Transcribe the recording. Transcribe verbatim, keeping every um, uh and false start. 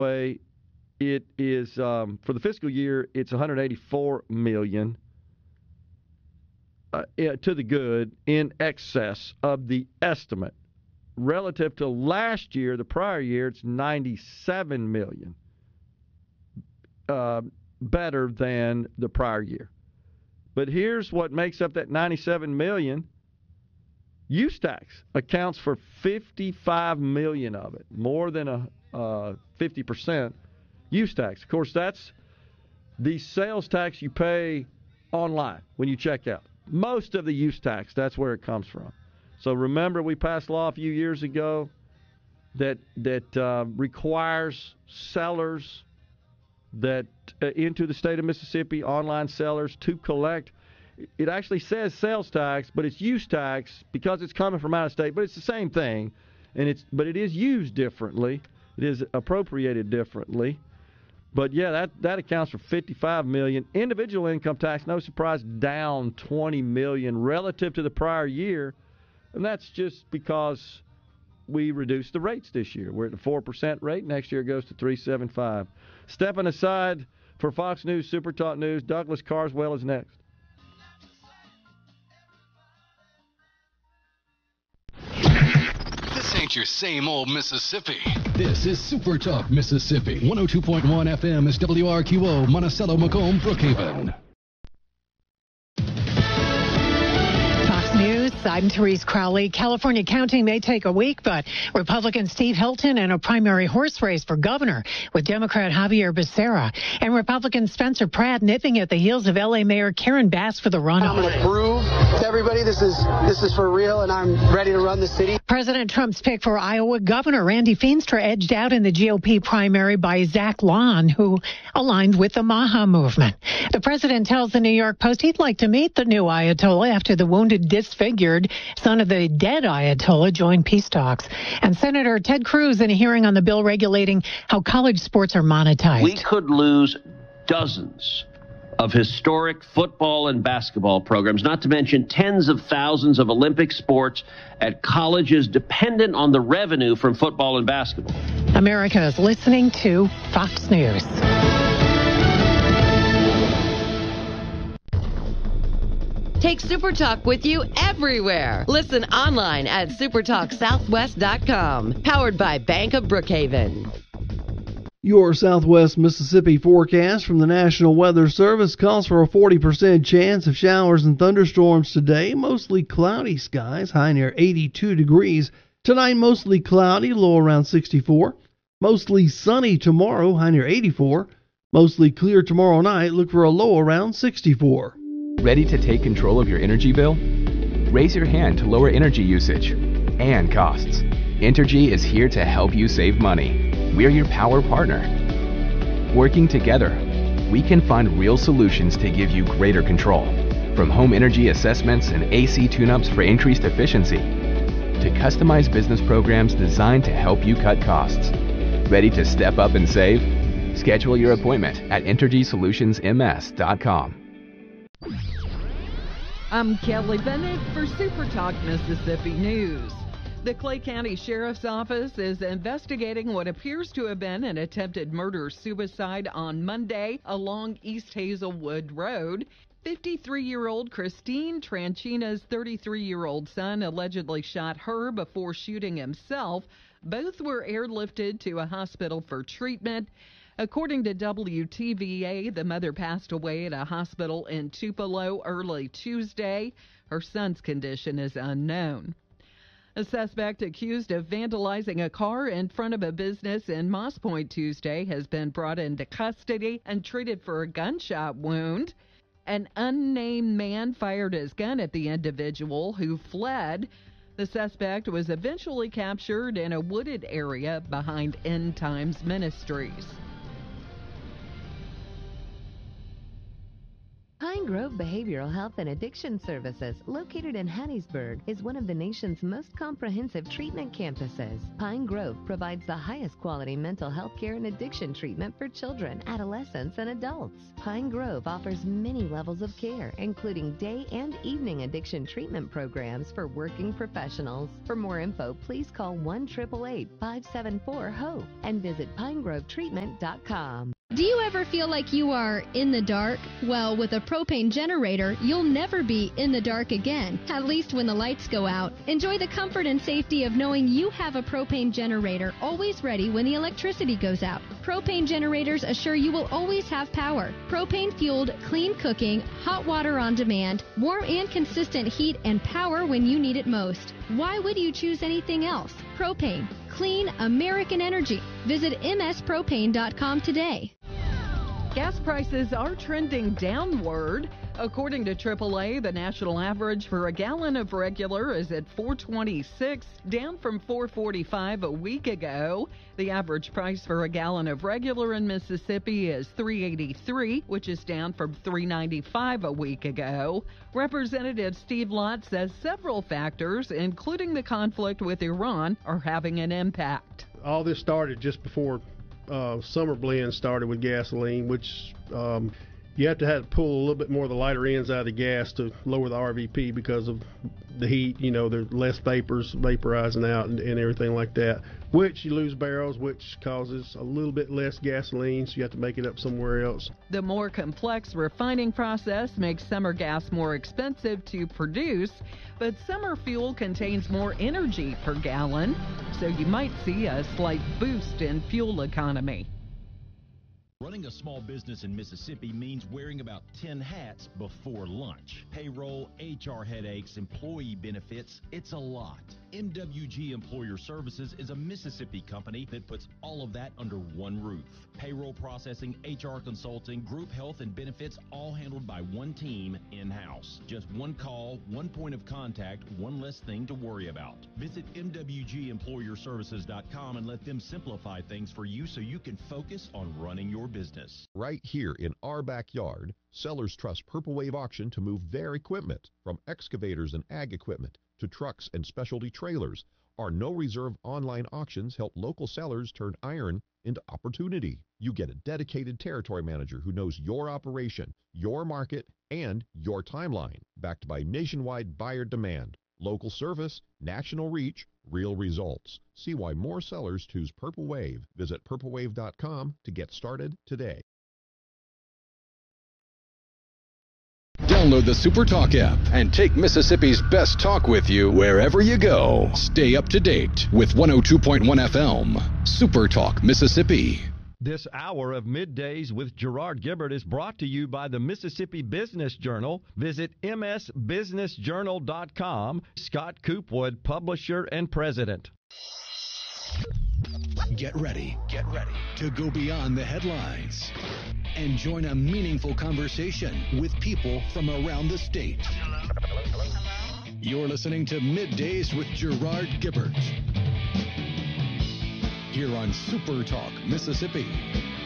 way, it is um, for the fiscal year, it's one hundred eighty-four million dollars uh, to the good, in excess of the estimate. Relative to last year, the prior year, it's ninety-seven million dollars uh, better than the prior year. But here's what makes up that ninety-seven million dollars. Use tax accounts for fifty-five million dollars of it, more than a uh, fifty percent use tax. Of course, that's the sales tax you pay online when you check out. Most of the use tax, that's where it comes from. So remember, we passed a law a few years ago that that uh, requires sellers that uh, into the state of Mississippi, online sellers, to collect. It actually says sales tax, but it's use tax because it's coming from out of state. But it's the same thing, and it's but it is used differently. It is appropriated differently. But yeah, that, that accounts for fifty-five million dollars. Individual income tax, no surprise, down twenty million dollars relative to the prior year, and that's just because we reduced the rates this year. We're at the four percent rate. Next year it goes to three point seven five. Stepping aside for Fox News Super Talk News, Douglas Carswell is next. This ain't your same old Mississippi. This is Super Talk Mississippi. one oh two point one F M is W R Q O, Monticello, Macomb, Brookhaven. News. I'm Therese Crowley. California counting may take a week, but Republican Steve Hilton in a primary horse race for governor with Democrat Javier Becerra, and Republican Spencer Pratt nipping at the heels of L A Mayor Karen Bass for the runoff. I'm going to prove to everybody this is this is for real, and I'm ready to run the city. President Trump's pick for Iowa Governor Randy Feenstra edged out in the G O P primary by Zach Lon, who aligned with the Maha movement. The president tells the New York Post he'd like to meet the new Ayatollah after the wounded, disfigured son of the dead Ayatollah joined peace talks. And Senator Ted Cruz in a hearing on the bill regulating how college sports are monetized. We could lose dozens of historic football and basketball programs, not to mention tens of thousands of Olympic sports at colleges dependent on the revenue from football and basketball. America is listening to Fox News. Take SuperTalk with you everywhere. Listen online at supertalk southwest dot com. Powered by Bank of Brookhaven. Your Southwest Mississippi forecast from the National Weather Service calls for a forty percent chance of showers and thunderstorms today. Mostly cloudy skies, high near eighty-two degrees. Tonight, mostly cloudy, low around sixty-four. Mostly sunny tomorrow, high near eighty-four. Mostly clear tomorrow night, look for a low around sixty-four. Ready to take control of your energy bill? Raise your hand to lower energy usage and costs. Entergy is here to help you save money. We're your power partner. Working together, we can find real solutions to give you greater control. From home energy assessments and A C tune-ups for increased efficiency, to customized business programs designed to help you cut costs. Ready to step up and save? Schedule your appointment at entergy solutions m s dot com. I'm Kelly Bennett for Super Talk Mississippi News. The Clay County Sheriff's Office is investigating what appears to have been an attempted murder-suicide on Monday along East Hazelwood Road. fifty-three-year-old Christine Tranchina's thirty-three-year-old son allegedly shot her before shooting himself. Both were airlifted to a hospital for treatment. According to W T V A, the mother passed away at a hospital in Tupelo early Tuesday. Her son's condition is unknown. A suspect accused of vandalizing a car in front of a business in Moss Point Tuesday has been brought into custody and treated for a gunshot wound. An unnamed man fired his gun at the individual who fled. The suspect was eventually captured in a wooded area behind End Times Ministries. Pine Grove Behavioral Health and Addiction Services, located in Hattiesburg, is one of the nation's most comprehensive treatment campuses. Pine Grove provides the highest quality mental health care and addiction treatment for children, adolescents, and adults. Pine Grove offers many levels of care, including day and evening addiction treatment programs for working professionals. For more info, please call one eight eight eight, five seven four, HOPE and visit pine grove treatment dot com. Do you ever feel like you are in the dark? Well, with a propane generator, you'll never be in the dark again, at least when the lights go out. Enjoy the comfort and safety of knowing you have a propane generator always ready when the electricity goes out. Propane generators assure you will always have power. Propane-fueled, clean cooking, hot water on demand, warm and consistent heat and power when you need it most. Why would you choose anything else? Propane. Clean American energy. Visit m s propane dot com today. Gas prices are trending downward. According to triple A, the national average for a gallon of regular is at four twenty-six, down from four forty-five a week ago. The average price for a gallon of regular in Mississippi is three eighty-three, which is down from three ninety-five a week ago. Representative Steve Lott says several factors, including the conflict with Iran, are having an impact. All this started just before uh, summer blend started with gasoline, which um, you have to have to pull a little bit more of the lighter ends out of the gas to lower the R V P because of the heat. You know, there's less vapors vaporizing out and, and everything like that, which you lose barrels, which causes a little bit less gasoline, so you have to make it up somewhere else. The more complex refining process makes summer gas more expensive to produce, but summer fuel contains more energy per gallon, so you might see a slight boost in fuel economy. Running a small business in Mississippi means wearing about ten hats before lunch. Payroll, H R headaches, employee benefits, it's a lot. M W G Employer Services is a Mississippi company that puts all of that under one roof. Payroll processing, H R consulting, group health and benefits, all handled by one team in-house. Just one call, one point of contact, one less thing to worry about. Visit m w g employer services dot com and let them simplify things for you so you can focus on running your business. Right here in our backyard, sellers trust Purple Wave Auction to move their equipment, from excavators and ag equipment to trucks and specialty trailers. Our no-reserve online auctions help local sellers turn iron into opportunity. You get a dedicated territory manager who knows your operation, your market, and your timeline, backed by nationwide buyer demand, local service, national reach, real results. See why more sellers choose Purple Wave. Visit purple wave dot com to get started today. Download the SuperTalk app and take Mississippi's best talk with you wherever you go. Stay up to date with one oh two point one F M. SuperTalk Mississippi. This hour of Middays with Gerard Gibbert is brought to you by the Mississippi Business Journal. Visit m s business journal dot com. Scott Coopwood, publisher and president. Get ready, get ready to go beyond the headlines and join a meaningful conversation with people from around the state. You're listening to Middays with Gerard Gibbert here on Super Talk Mississippi.